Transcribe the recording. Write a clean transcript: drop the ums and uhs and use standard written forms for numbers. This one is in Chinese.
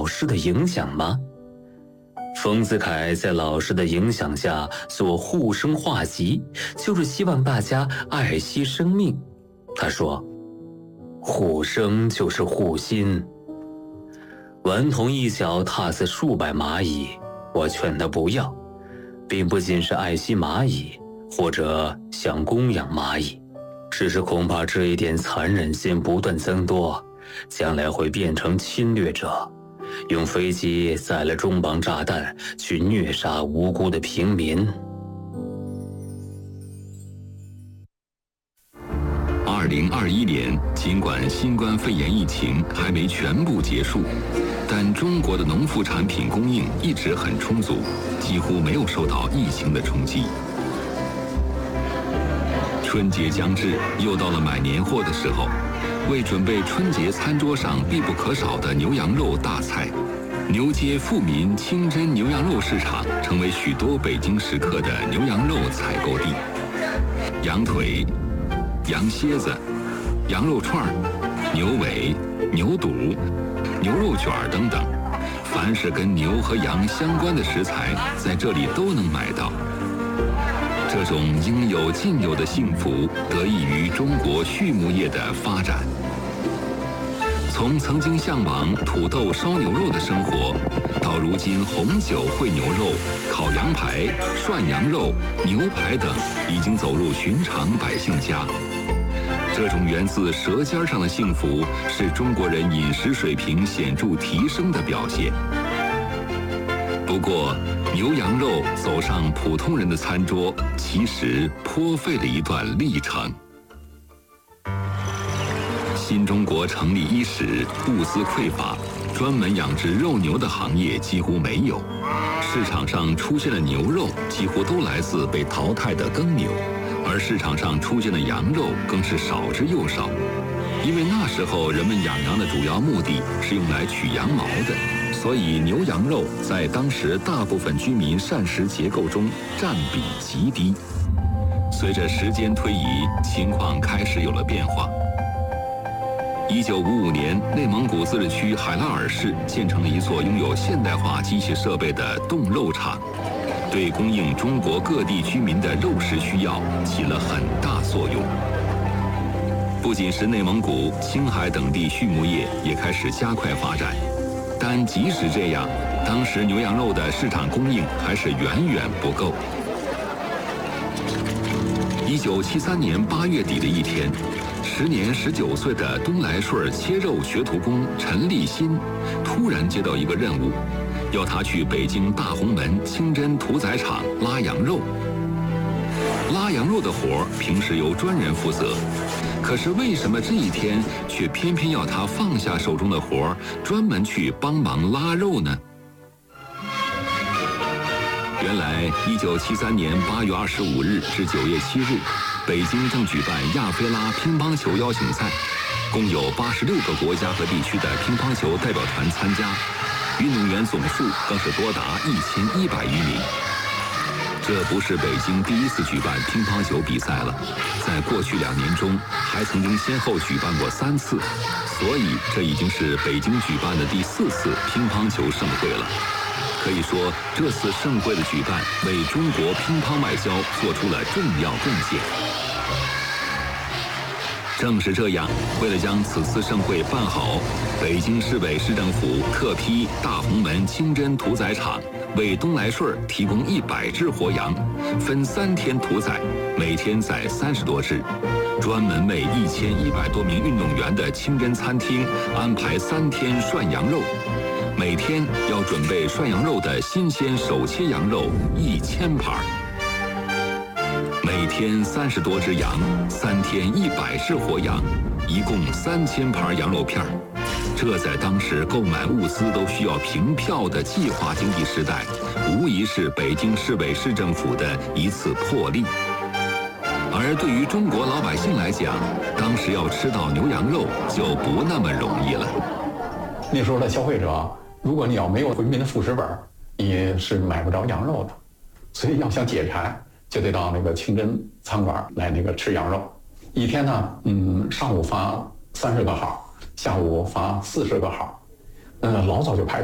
老师的影响吗？丰子恺在老师的影响下做护生画集，就是希望大家爱惜生命。他说，护生就是护心。顽童一脚踏死数百蚂蚁，我劝他不要，并不仅是爱惜蚂蚁，或者想供养蚂蚁，只是恐怕这一点残忍性不断增多，将来会变成侵略者，用飞机载了重磅炸弹去虐杀无辜的平民。 2021年，尽管新冠肺炎疫情还没全部结束，但中国的农副产品供应一直很充足，几乎没有受到疫情的冲击。春节将至，又到了买年货的时候，为准备春节餐桌上必不可少的牛羊肉大菜，牛街富民清真牛羊肉市场成为许多北京食客的牛羊肉采购地。羊腿、羊蝎子、羊肉串、牛尾、牛肚、牛肉卷等等，凡是跟牛和羊相关的食材，在这里都能买到。这种应有尽有的幸福，得益于中国畜牧业的发展。从曾经向往土豆烧牛肉的生活，到如今红酒烩牛肉、烤羊排、涮羊肉、牛排等已经走入寻常百姓家。这种源自舌尖上的幸福，是中国人饮食水平显著提升的表现。不过，牛羊肉走上普通人的餐桌，其实颇费了一段历程。新中国成立伊始，物资匮乏，专门养殖肉牛的行业几乎没有，市场上出现的牛肉几乎都来自被淘汰的耕牛，而市场上出现的羊肉更是少之又少。因为那时候人们养羊的主要目的是用来取羊毛的，所以牛羊肉在当时大部分居民膳食结构中占比极低。随着时间推移，情况开始有了变化。1955年，内蒙古自治区海拉尔市建成了一座拥有现代化机器设备的冻肉厂，对供应中国各地居民的肉食需要起了很大作用。不仅是内蒙古、青海等地畜牧业也开始加快发展，但即使这样，当时牛羊肉的市场供应还是远远不够。1973年8月底的一天，时年19岁的东来顺切肉学徒工陈立新突然接到一个任务，要他去北京大红门清真屠宰场拉羊肉。拉羊肉的活儿平时由专人负责，可是为什么这一天却偏偏要他放下手中的活儿，专门去帮忙拉肉呢？原来，1973年8月25日至9月7日，北京正举办亚非拉乒乓球邀请赛，共有86个国家和地区的乒乓球代表团参加，运动员总数更是多达1100余名。这不是北京第一次举办乒乓球比赛了，在过去2年中，还曾经先后举办过3次，所以这已经是北京举办的第4次乒乓球盛会了。可以说，这次盛会的举办为中国乒乓外交做出了重要贡献。正是这样，为了将此次盛会办好，北京市委市政府特批大红门清真屠宰场为东来顺提供100只活羊，分3天屠宰，每天宰30多只。专门为1100多名运动员的清真餐厅安排3天涮羊肉，每天要准备涮羊肉的新鲜手切羊肉1000盘。每天30多只羊，3天100只活羊，一共3000盘羊肉片儿。这在当时购买物资都需要凭票的计划经济时代，无疑是北京市委市政府的一次破例。而对于中国老百姓来讲，当时要吃到牛羊肉就不那么容易了。 那时候的消费者，如果你要没有回民的副食本，你是买不着羊肉的，所以要想解馋，就得到那个清真餐馆来吃羊肉。一天呢，上午发30个号，下午发40个号，老早就排